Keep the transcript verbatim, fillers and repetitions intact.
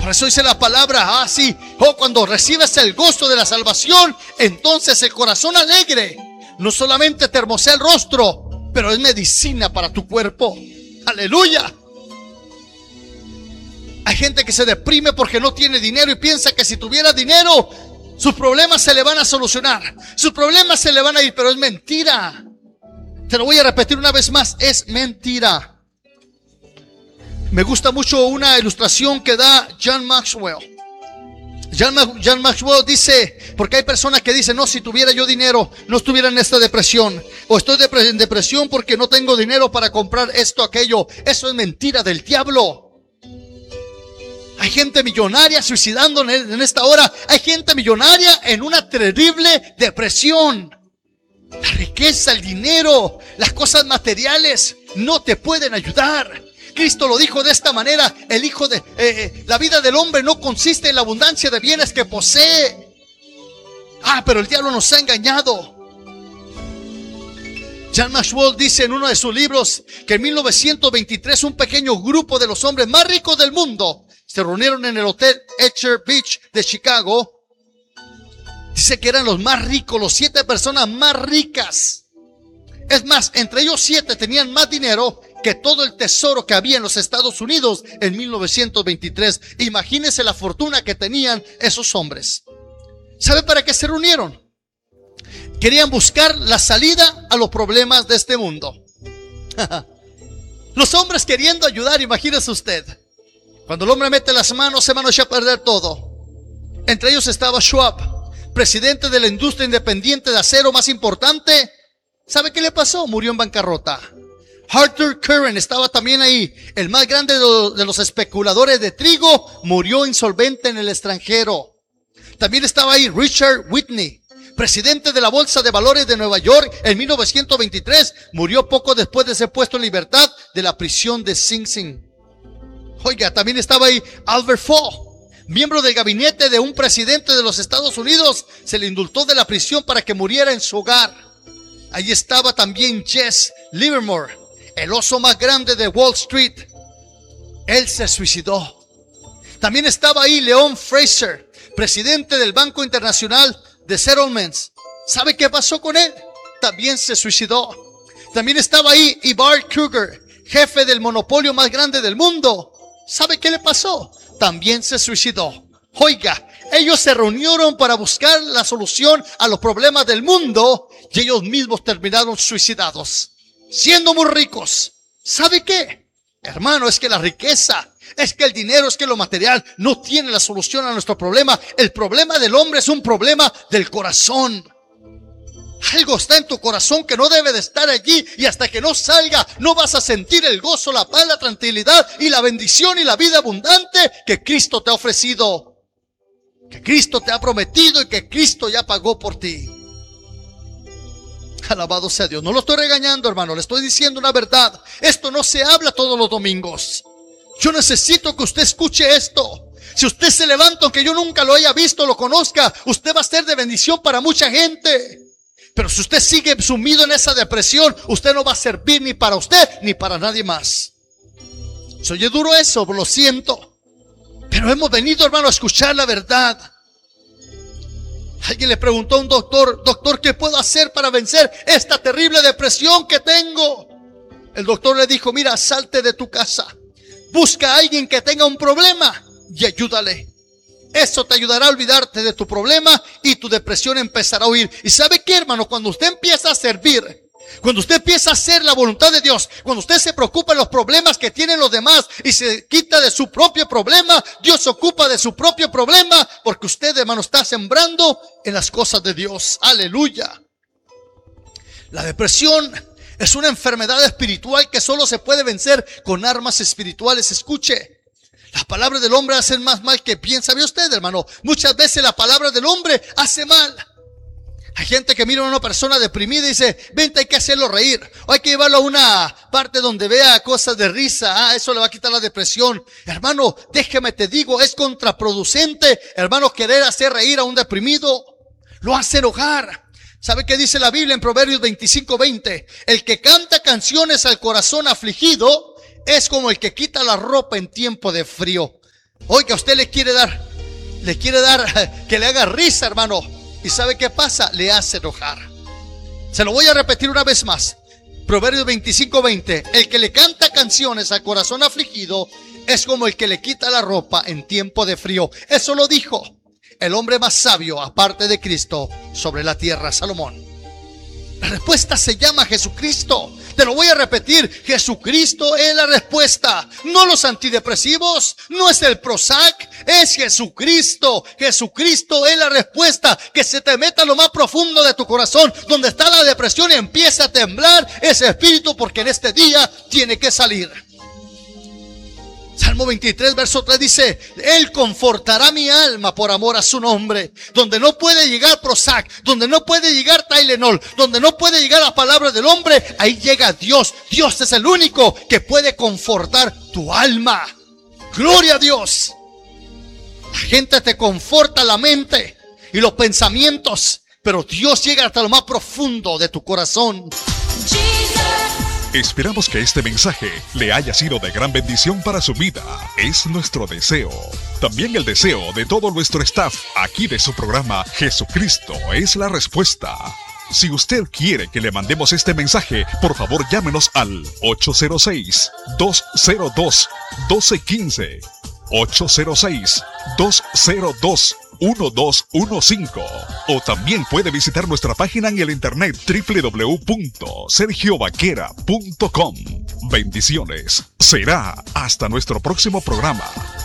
Por eso dice la palabra, ah, sí, oh, cuando recibes el gozo de la salvación, entonces el corazón alegre no solamente te hermosea el rostro, pero es medicina para tu cuerpo. Aleluya. Hay gente que se deprime porque no tiene dinero y piensa que si tuviera dinero, sus problemas se le van a solucionar, sus problemas se le van a ir, pero es mentira. Te lo voy a repetir una vez más, es mentira. Me gusta mucho una ilustración que da John Maxwell. John, Ma- John Maxwell dice, porque hay personas que dicen, no, si tuviera yo dinero, no estuviera en esta depresión. O estoy depre- en depresión porque no tengo dinero para comprar esto, aquello. Eso es mentira del diablo. Hay gente millonaria suicidando en, en esta hora. Hay gente millonaria en una terrible depresión. La riqueza, el dinero, las cosas materiales no te pueden ayudar. Cristo lo dijo de esta manera, el hijo de, eh, eh, la vida del hombre no consiste en la abundancia de bienes que posee. Ah, pero el diablo nos ha engañado. John Maxwell dice en uno de sus libros que en mil novecientos veintitrés un pequeño grupo de los hombres más ricos del mundo se reunieron en el hotel Etcher Beach de Chicago. Dice que eran los más ricos, los siete personas más ricas. Es más, entre ellos siete tenían más dinero que todo el tesoro que había en los Estados Unidos en mil novecientos veintitrés. Imagínense la fortuna que tenían esos hombres. ¿Sabe para qué se reunieron? Querían buscar la salida a los problemas de este mundo. Los hombres queriendo ayudar, imagínese usted. Cuando el hombre mete las manos, se van a echar a perder todo. Entre ellos estaba Schwab, presidente de la industria independiente de acero más importante. ¿Sabe qué le pasó? Murió en bancarrota. Arthur Curran estaba también ahí, el más grande de los especuladores de trigo, murió insolvente en el extranjero. También estaba ahí Richard Whitney, presidente de la Bolsa de Valores de Nueva York en mil novecientos veintitrés, murió poco después de ser puesto en libertad de la prisión de Sing Sing. Oiga, también estaba ahí Albert Fall, miembro del gabinete de un presidente de los Estados Unidos, se le indultó de la prisión para que muriera en su hogar. Ahí estaba también Jesse Livermore, el oso más grande de Wall Street. Él se suicidó. También estaba ahí Leon Fraser, presidente del Banco Internacional de Settlements. ¿Sabe qué pasó con él? También se suicidó. También estaba ahí Ivar Kruger, jefe del monopolio más grande del mundo. ¿Sabe qué le pasó? También se suicidó. Oiga, ellos se reunieron para buscar la solución a los problemas del mundo y ellos mismos terminaron suicidados, siendo muy ricos. ¿Sabe qué? Hermano, es que la riqueza, es que el dinero, es que lo material no tiene la solución a nuestro problema. El problema del hombre es un problema del corazón. Algo está en tu corazón que no debe de estar allí, y hasta que no salga no vas a sentir el gozo, la paz, la tranquilidad y la bendición y la vida abundante que Cristo te ha ofrecido, que Cristo te ha prometido y que Cristo ya pagó por ti. Alabado sea Dios. No lo estoy regañando, hermano, le estoy diciendo una verdad. Esto no se habla todos los domingos. Yo necesito que usted escuche esto. Si usted se levanta, aunque yo nunca lo haya visto, lo conozca, usted va a ser de bendición para mucha gente. Pero si usted sigue sumido en esa depresión, usted no va a servir ni para usted ni para nadie más. Se oye duro eso, lo siento, pero hemos venido, hermano, a escuchar la verdad. Alguien le preguntó a un doctor: doctor, ¿qué puedo hacer para vencer esta terrible depresión que tengo? El doctor le dijo: mira, salte de tu casa, busca a alguien que tenga un problema y ayúdale. Eso te ayudará a olvidarte de tu problema y tu depresión empezará a huir. ¿Y sabe qué, hermano? Cuando usted empieza a servir, cuando usted empieza a hacer la voluntad de Dios, cuando usted se preocupa de los problemas que tienen los demás y se quita de su propio problema, Dios se ocupa de su propio problema, porque usted, hermano, está sembrando en las cosas de Dios. Aleluya. La depresión es una enfermedad espiritual que solo se puede vencer con armas espirituales. Escuche, las palabras del hombre hacen más mal que bien. ¿Sabe usted, hermano? Muchas veces la palabra del hombre hace mal. Hay gente que mira a una persona deprimida y dice: vente, hay que hacerlo reír, o hay que llevarlo a una parte donde vea cosas de risa. Ah, eso le va a quitar la depresión. Hermano, déjeme te digo, es contraproducente, hermano, querer hacer reír a un deprimido. Lo hace enojar. ¿Sabe qué dice la Biblia en Proverbios veinticinco veinte? El que canta canciones al corazón afligido es como el que quita la ropa en tiempo de frío. Oiga, usted le quiere dar, le quiere dar que le haga risa, hermano. ¿Y sabe qué pasa? Le hace enojar. Se lo voy a repetir una vez más. Proverbios veinticinco veinte. El que le canta canciones al corazón afligido es como el que le quita la ropa en tiempo de frío. Eso lo dijo el hombre más sabio, aparte de Cristo, sobre la tierra, Salomón. La respuesta se llama Jesucristo. Te lo voy a repetir, Jesucristo es la respuesta. No los antidepresivos, no es el Prozac, es Jesucristo. Jesucristo es la respuesta. Que se te meta lo más profundo de tu corazón, donde está la depresión, y empieza a temblar ese espíritu, porque en este día tiene que salir. Salmo veintitrés, verso tres dice: Él confortará mi alma por amor a su nombre. Donde no puede llegar Prozac, donde no puede llegar Tylenol, donde no puede llegar la palabra del hombre, ahí llega Dios. Dios es el único que puede confortar tu alma. Gloria a Dios. La gente te conforta la mente y los pensamientos, pero Dios llega hasta lo más profundo de tu corazón. Esperamos que este mensaje le haya sido de gran bendición para su vida. Es nuestro deseo. También el deseo de todo nuestro staff aquí de su programa Jesucristo es la respuesta. Si usted quiere que le mandemos este mensaje, por favor llámenos al ocho cero seis, dos cero dos, uno dos uno cinco. ocho cero seis, dos cero dos, uno dos uno cinco. O también puede visitar nuestra página en el internet doble u doble u doble u punto sergio vaquera punto com. Bendiciones. Será hasta nuestro próximo programa.